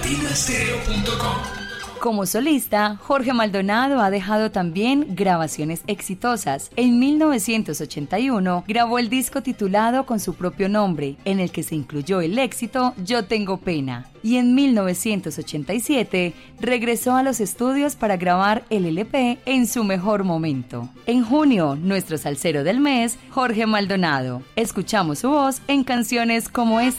latinastereo.com. Como solista, Jorge Maldonado ha dejado también grabaciones exitosas. En 1981 grabó el disco titulado con su propio nombre, en el que se incluyó el éxito Yo Tengo Pena. Y en 1987 regresó a los estudios para grabar el LP En Su Mejor Momento. En junio, nuestro salsero del mes, Jorge Maldonado. Escuchamos su voz en canciones como esta.